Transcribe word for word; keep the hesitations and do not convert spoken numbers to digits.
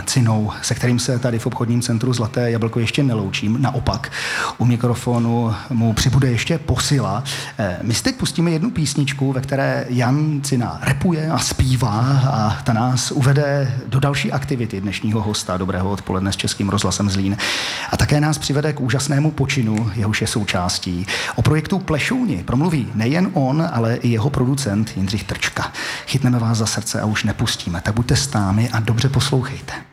Cinou, se kterým se tady v obchodním centru Zlaté jablko ještě neloučím. Naopak, u mikrofonu mu přibude ještě posila. My si teď pustíme jednu písničku, ve které Jan Cina rapuje a zpívá a ta nás uvede do další aktivity dnešního hosta. Dobrého odpoledne s Českým rozhlasem Zlín. A také nás přivede k úžasnému počinu, jehož je součástí. O projektu Plešouni promluví nejen on, ale i jeho producent Jindřich Trčka. Chytneme vás za srdce a už nepustíme. Tak buďte s námi a dobře poslouchejte.